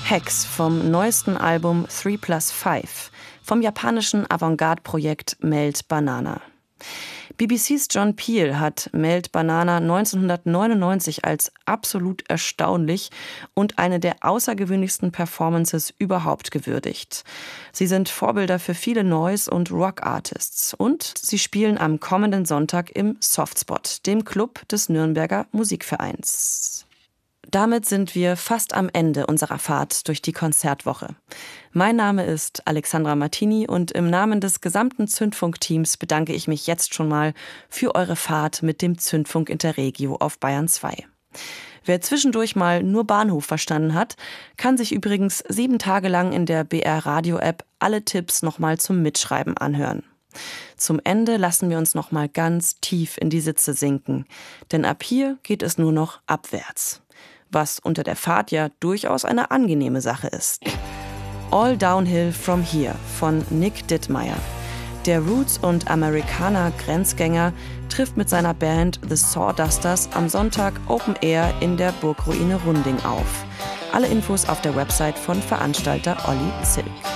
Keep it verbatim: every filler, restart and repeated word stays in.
Hex vom neuesten Album three plus five vom japanischen Avantgarde-Projekt Melt Banana. B B C's John Peel hat Melt Banana neunzehnhundertneunundneunzig als absolut erstaunlich und eine der außergewöhnlichsten Performances überhaupt gewürdigt. Sie sind Vorbilder für viele Noise- und Rock-Artists und sie spielen am kommenden Sonntag im Softspot, dem Club des Nürnberger Musikvereins. Damit sind wir fast am Ende unserer Fahrt durch die Konzertwoche. Mein Name ist Alexandra Martini und im Namen des gesamten Zündfunk-Teams bedanke ich mich jetzt schon mal für eure Fahrt mit dem Zündfunk Interregio auf Bayern zwei. Wer zwischendurch mal nur Bahnhof verstanden hat, kann sich übrigens sieben Tage lang in der B R-Radio-App alle Tipps nochmal zum Mitschreiben anhören. Zum Ende lassen wir uns nochmal ganz tief in die Sitze sinken, denn ab hier geht es nur noch abwärts. Was unter der Fahrt ja durchaus eine angenehme Sache ist. All Downhill from Here von Nick Dittmeyer. Der Roots- und Amerikaner-Grenzgänger trifft mit seiner Band The Sawdusters am Sonntag Open Air in der Burgruine Runding auf. Alle Infos auf der Website von Veranstalter Olli Zilk.